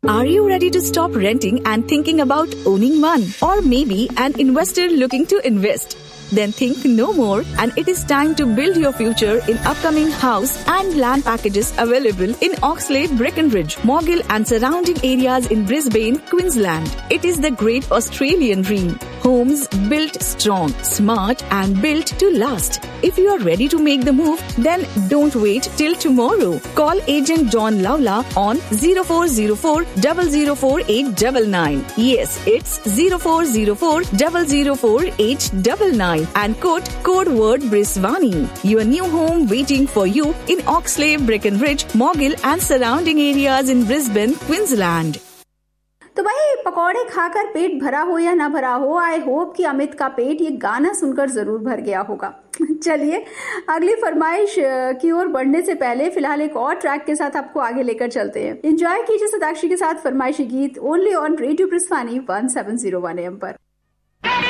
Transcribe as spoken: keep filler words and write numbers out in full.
Are you ready to stop renting and thinking about owning one? Or maybe an investor looking to invest? Then think no more, and it is time to build your future in upcoming house and land packages available in Oxlade, Breckenridge, Moggill and surrounding areas in Brisbane, Queensland. It is the great Australian dream. Homes built strong, smart and built to last. If you are ready to make the move, then don't wait till tomorrow. Call agent John Lawla on zero four zero four, zero zero four eight nine nine. Yes, it's zero four zero four, zero zero four eight nine nine. And quote code word Brisvani. Your new home waiting for you in Oxlade, Breckenridge, Moggill and surrounding areas in Brisbane, Queensland. तो भाई पकौड़े खाकर पेट भरा हो या ना भरा हो, आई होप कि अमित का पेट ये गाना सुनकर जरूर भर गया होगा। चलिए अगली फरमाइश की ओर बढ़ने से पहले फिलहाल एक और ट्रैक के साथ आपको आगे लेकर चलते हैं। एंजॉय कीजिए सदाक्षी के साथ फरमाइशी गीत only on radio ब्रिस्वानी one seven zero one M पर।